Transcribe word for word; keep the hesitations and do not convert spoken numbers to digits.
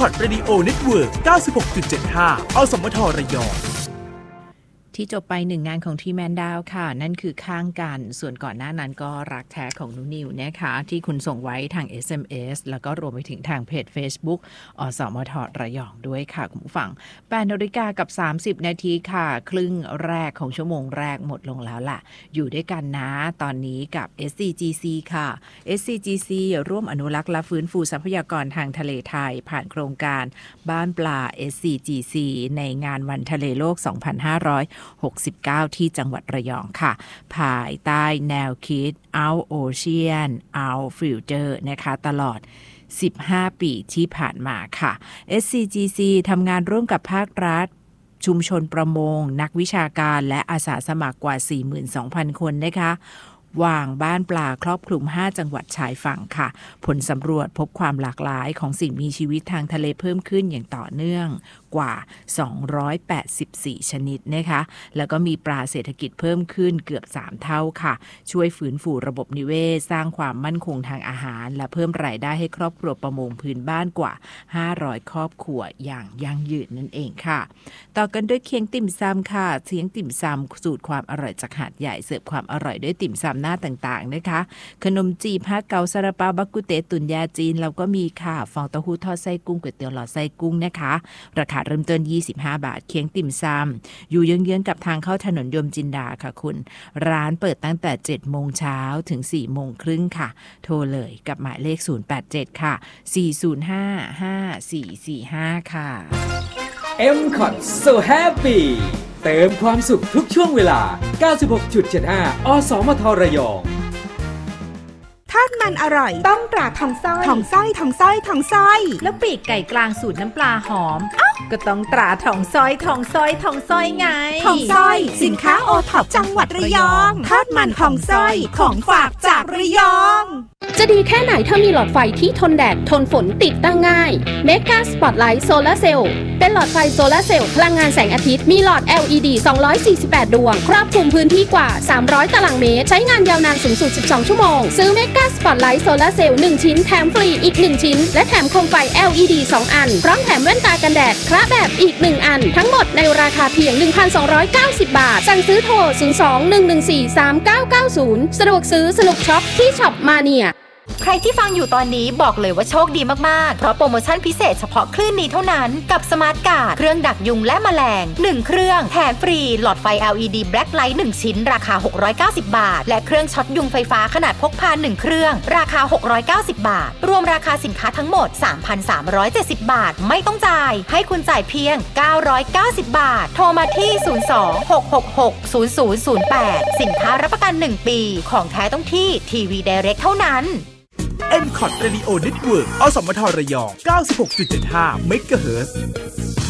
เอ็ม ซี โอ ที Radio Network เก้าสิบหกจุดเจ็ดห้า อสมทระยองที่จบไปหนึ่งงานของทีแมนดาวค่ะนั่นคือข้างกันส่วนก่อนหน้านั้นก็รักแท้ของนุนิวนะคะที่คุณส่งไว้ทาง เอส เอ็ม เอส แล้วก็รวมไปถึงทางเพจ Facebook อสมทระยองด้วยค่ะคุณผู้ฟัง แปดนาฬิกากับสามสิบนาทีค่ะครึ่งแรกของชั่วโมงแรกหมดลงแล้วล่ะอยู่ด้วยกันนะตอนนี้กับ เอส ซี จี ซี ค่ะ เอส ซี จี ซี ร่วมอนุรักษ์และฟื้นฟูทรัพยากรทางทะเลไทยผ่านโครงการบ้านปลา เอส ซี จี ซี ในงานวันทะเลโลก สองพันห้าร้อยหกสิบเก้า ที่จังหวัดระยองค่ะภายใต้แนวคิด Out Ocean Out Future นะคะตลอดสิบห้าปีที่ผ่านมาค่ะ เอส ซี จี ซี ทำงานร่วมกับภาครัฐชุมชนประมงนักวิชาการและอาสาสมัครกว่า สี่หมื่นสองพัน คนนะคะวางบ้านปลาครอบคลุมห้าจังหวัดชายฝั่งค่ะผลสำรวจพบความหลากหลายของสิ่งมีชีวิตทางทะเลเพิ่มขึ้นอย่างต่อเนื่องกว่าสองร้อยแปดสิบสี่ชนิดนะคะแล้วก็มีปลาเศรษฐกิจเพิ่มขึ้นเกือบสามเท่าค่ะช่วยฟื้นฟูระบบนิเวศสร้างความมั่นคงทางอาหารและเพิ่มรายได้ให้ครอบครัวประมงพื้นบ้านกว่าห้าร้อยครอบครัวอย่างยั่งยืนนั่นเองค่ะต่อกันด้วยเคียงติ่มซำค่ะเคียงติ่มซำสูตรความอร่อยจากหาดใหญ่เสิร์ฟความอร่อยด้วยติ่มซำหน้าต่างๆนะคะขนมจีบฮักเกาซาลาเปาบักกุเตตุ๋นยาจีนเราก็มีค่ะฟองเต้าหู้ทอดไส้กุ้งก๋วยเตี๋ยวหลอดไส้กุ้งนะคะราคาเริ่มต้นยี่สิบห้าบาทเคียงติ่มซำอยู่เยื้องๆกับทางเข้าถนนยมจินดาค่ะคุณร้านเปิดตั้งแต่เจ็ดโมงเช้าถึงสี่โมงครึ่งค่ะโทรเลยกับหมายเลขศูนย์แปดเจ็ดค่ะสี่ศูนย์ห้า ห้าสี่สี่ห้าค่ะเอ็ม คอท So Happy เติมความสุขทุกช่วงเวลา เก้าสิบหกจุดเจ็ดห้า อสมทระยองทอดมันอร่อยต้องตราทองซ้อยทองซ้อยทองซ้อยทองซ้อยแล้วปีกไก่กลางสูตรน้ำปลาหอมอ้าวก็ต้องตราทองซ้อยทองซ้อยทองซ้อยไงทองซ้อยสินค้าโอท็อปจังหวัดระยองทอดมันทองซ้อยของฝากจากระยองจะดีแค่ไหนถ้ามีหลอดไฟที่ทนแดดทนฝนติดตั้งง่าย Mega Spotlight Solar Cell เป็นหลอดไฟโซลาร์เซลล์พลังงานแสงอาทิตย์มีหลอด แอล อี ดี สองร้อยสี่สิบแปดดวงครอบคลุมพื้นที่กว่าสามร้อยตารางเมตรใช้งานยาวนานสูงสุดสิบสองชั่วโมงซื้อ Mega Spotlight Solar Cell หนึ่งชิ้นแถมฟรีอีกหนึ่งชิ้นและแถมโคมไฟ แอล อี ดี สองอันพร้อมแถมแว่นตากันแดดคละแบบอีกหนึ่งอันทั้งหมดในราคาเพียง หนึ่งพันสองร้อยเก้าสิบ บาทสั่งซื้อโทรศูนย์ สอง หนึ่ง หนึ่ง สี่ สาม เก้า เก้า ศูนย์สะดวกซื้อสนุกช็อปที่ช็อปมาเนียใครที่ฟังอยู่ตอนนี้บอกเลยว่าโชคดีมากๆเพราะโปรโมชั่นพิเศษเฉพาะคลื่นนี้เท่านั้นกับสมาร์ทการ์ดเครื่องดักยุงและแมลงหนึ่งเครื่องแถมฟรีหลอดไฟ แอล อี ดี Black Light หนึ่งชิ้นราคาหกร้อยเก้าสิบบาทและเครื่องช็อตยุงไฟฟ้าขนาดพกพาหนึ่งเครื่องราคาหกร้อยเก้าสิบบาทรวมราคาสินค้าทั้งหมด สามพันสามร้อยเจ็ดสิบ บาทไม่ต้องจ่ายให้คุณจ่ายเพียงเก้าร้อยเก้าสิบบาทโทรมาที่ศูนย์ สอง หก หก หก ศูนย์ ศูนย์ ศูนย์ แปดสินค้ารับประกันหนึ่งปีของแท้ต้องที่ทีวี Direct เท่านั้นเอ็ม ซี โอ ที Radio Network อสมทระยอง เก้าสิบหกจุดเจ็ดห้า เมกะเฮิรตซ์